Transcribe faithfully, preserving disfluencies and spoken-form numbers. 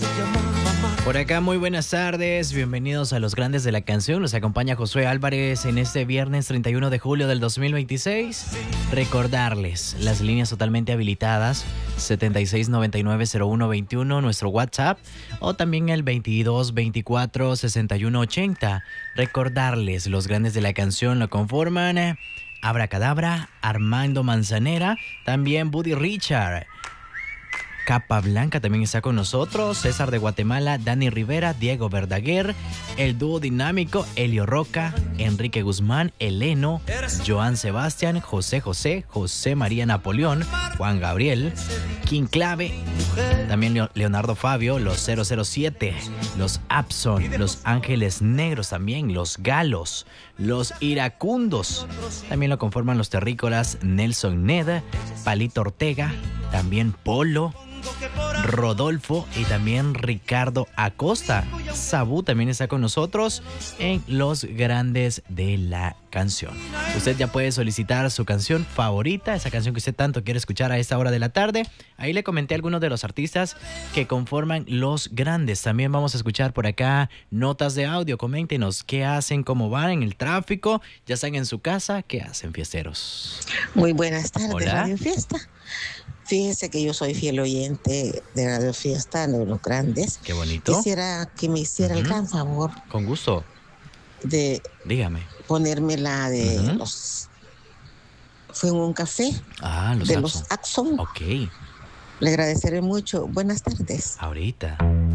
Por acá, muy buenas tardes, bienvenidos a Los Grandes de la Canción. Nos acompaña Josué Álvarez en este viernes treinta y uno de julio del dos mil veintiséis. Recordarles las líneas totalmente habilitadas, setenta y seis noventa y nueve cero uno veintiuno, nuestro WhatsApp, o también el veintidós veinticuatro sesenta y uno ochenta. Recordarles, Los Grandes de la Canción lo conforman Abracadabra, Armando Manzanera, también Buddy Richard. Capa Blanca también está con nosotros, César de Guatemala, Dani Rivera, Diego Verdaguer, el dúo dinámico, Elio Roca, Enrique Guzmán, Eleno, Joan Sebastián, José José, José María Napoleón, Juan Gabriel, King Clave, también Leonardo Fabio, los cero cero siete, los Abson, los Ángeles Negros también, los Galos, los Iracundos, también lo conforman los Terrícolas, Nelson Neda, Palito Ortega, también Polo, Rodolfo y también Ricardo Acosta. Sabú también está con nosotros en Los Grandes de la Canción. Usted ya puede solicitar su canción favorita, esa canción que usted tanto quiere escuchar a esta hora de la tarde. Ahí le comenté a algunos de los artistas que conforman Los Grandes. También vamos a escuchar por acá notas de audio. Coméntenos qué hacen, cómo van en el tráfico, ya están en su casa, qué hacen, fiesteros. Muy buenas tardes, Hola. Radio Fiesta. Fíjese que yo soy fiel oyente de Radio Fiesta, de Los Grandes. Qué bonito. Quisiera que me hiciera Uh-huh. el gran favor Con gusto. de Dígame. ponerme la de Uh-huh. los... Fue en un café Ah, los de Abson. los Axon. Ok, Le agradeceré mucho. Buenas tardes. ahorita.